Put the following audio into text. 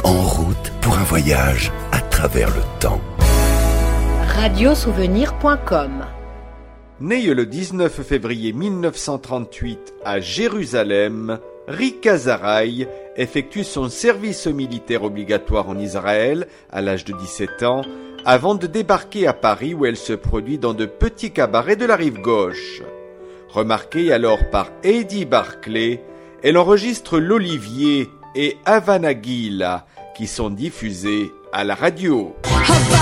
En route pour un voyage à travers le temps. Radiosouvenir.com. Né le 19 février 1938 à Jérusalem, Rika Zaraï effectue son service militaire obligatoire en Israël à l'âge de 17 ans avant de débarquer à Paris où elle se produit dans de petits cabarets de la rive gauche. Remarquée alors par Eddie Barclay, elle enregistre l'Olivier et Havana Gila qui sont diffusés à la radio.